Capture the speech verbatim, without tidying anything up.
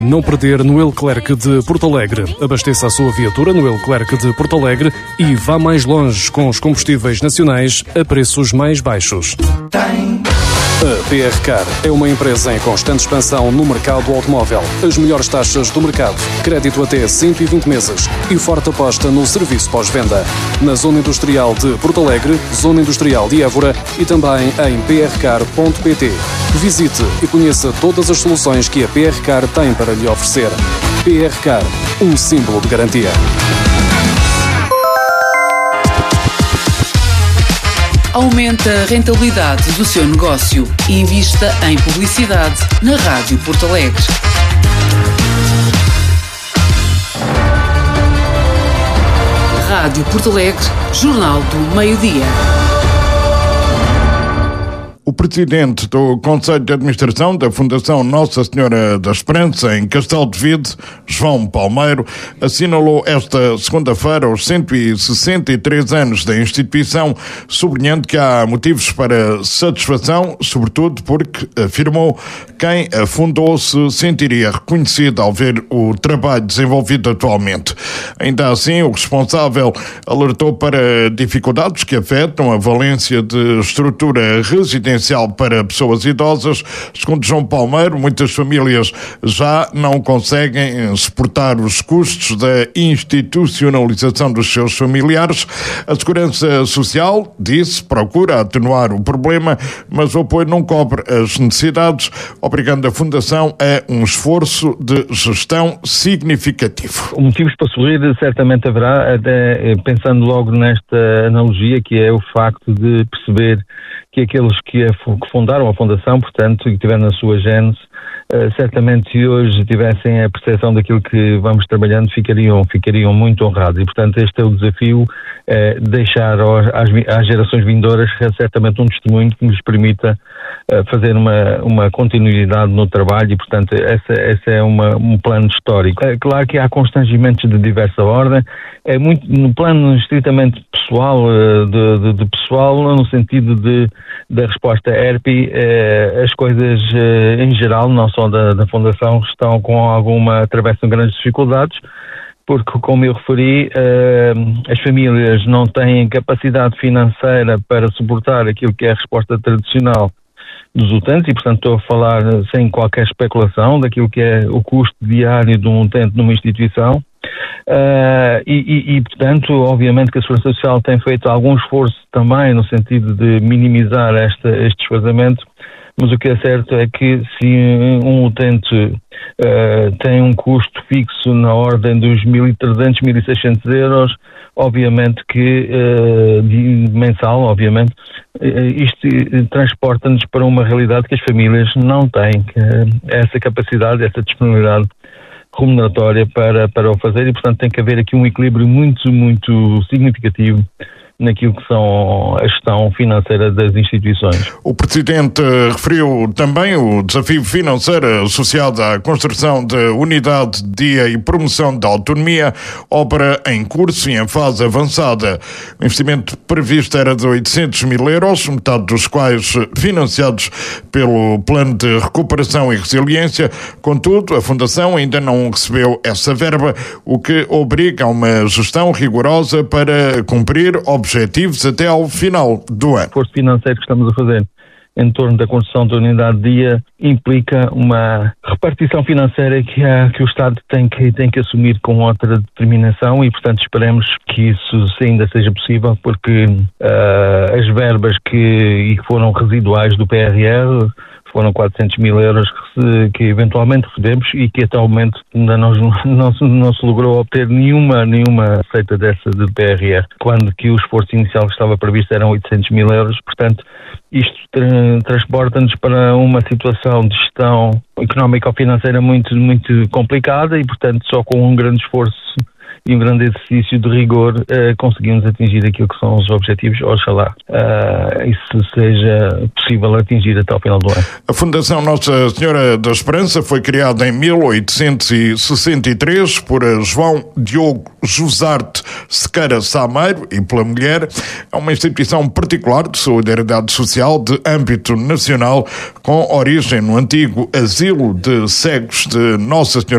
Não perder no Leclerc de Porto Alegre. Abasteça a sua viatura no Leclerc de Porto Alegre e vá mais longe com os combustíveis nacionais a preços mais baixos. Tem. A P R Car é uma empresa em constante expansão no mercado automóvel. As melhores taxas do mercado, crédito até cento e vinte meses e forte aposta no serviço pós-venda. Na Zona Industrial de Porto Alegre, Zona Industrial de Évora e também em p r car ponto p t. Visite e conheça todas as soluções que a P R Car tem para lhe oferecer. P R Car, um símbolo de garantia. Aumente a rentabilidade do seu negócio e invista em publicidade na Rádio Porto Alegre. Rádio Porto Alegre, Jornal do Meio-Dia. O presidente do Conselho de Administração da Fundação Nossa Senhora da Esperança, em Castelo de Vide, João Palmeiro, assinalou esta segunda-feira os cento e sessenta e três anos da instituição, sublinhando que há motivos para satisfação, sobretudo porque, afirmou, quem a fundou se sentiria reconhecido ao ver o trabalho desenvolvido atualmente. Ainda assim, o responsável alertou para dificuldades que afetam a valência de estrutura residencial para pessoas idosas. Segundo João Palmeiro, muitas famílias já não conseguem suportar os custos da institucionalização dos seus familiares. A Segurança Social, disse, procura atenuar o problema, mas o apoio não cobre as necessidades, obrigando a Fundação a um esforço de gestão significativo. Motivos para sorrir certamente haverá, até pensando logo nesta analogia, que é o facto de perceber que aqueles que, a, que fundaram a Fundação, portanto, e que tiveram na sua gênese, uh, certamente se hoje tivessem a percepção daquilo que vamos trabalhando, ficariam, ficariam muito honrados. E, portanto, este é o desafio, uh, deixar aos, às, às gerações vindouras certamente um testemunho que nos permita uh, fazer uma, uma continuidade no trabalho e, portanto, essa, essa é uma, um plano histórico. É claro que há constrangimentos de diversa ordem, é muito no plano estritamente pessoal, uh, de, de, de pessoal, no sentido de da resposta E R P I, eh, as coisas eh, em geral, não só da, da Fundação, estão com alguma, atravessam grandes dificuldades, porque, como eu referi, eh, as famílias não têm capacidade financeira para suportar aquilo que é a resposta tradicional dos utentes e, portanto, estou a falar sem qualquer especulação daquilo que é o custo diário de um utente numa instituição. Uh, e, e, e, portanto, obviamente que a Segurança Social tem feito algum esforço também no sentido de minimizar esta, este desfazamento, mas o que é certo é que se um utente uh, tem um custo fixo na ordem dos mil e trezentos, mil e seiscentos euros, obviamente que uh, de, mensal, obviamente, uh, isto transporta-nos para uma realidade que as famílias não têm, que, uh, essa capacidade, essa disponibilidade remuneratória para, para o fazer e, portanto, tem que haver aqui um equilíbrio muito, muito significativo naquilo que são a gestão financeira das instituições. O Presidente referiu também o desafio financeiro associado à construção de unidade de dia e promoção da autonomia, obra em curso e em fase avançada. O investimento previsto era de oitocentos mil euros, metade dos quais financiados pelo Plano de Recuperação e Resiliência. Contudo, a Fundação ainda não recebeu essa verba, o que obriga a uma gestão rigorosa para cumprir objetivos objetivos até ao final do ano. O esforço financeiro que estamos a fazer em torno da construção da unidade de dia implica uma repartição financeira que, a, que o Estado tem que, tem que assumir com outra determinação e, portanto, esperemos que isso ainda seja possível, porque uh, as verbas que, que foram residuais do P R R foram quatrocentos mil euros que, se, que eventualmente recebemos e que até o momento ainda não, não, se, não se logrou obter nenhuma, nenhuma receita dessa de P R R, quando que o esforço inicial que estava previsto eram oitocentos mil euros. Portanto, isto tra- transporta-nos para uma situação de gestão económica ou financeira muito, muito complicada e, portanto, só com um grande esforço e um grande exercício de rigor uh, conseguimos atingir aquilo que são os objetivos, oxalá uh, isso seja possível atingir até ao final do ano. A Fundação Nossa Senhora da Esperança foi criada em mil oitocentos e sessenta e três por João Diogo Josarte Sequeira Sameiro e pela mulher. É uma instituição particular de solidariedade social de âmbito nacional com origem no antigo Asilo de Cegos de Nossa Senhora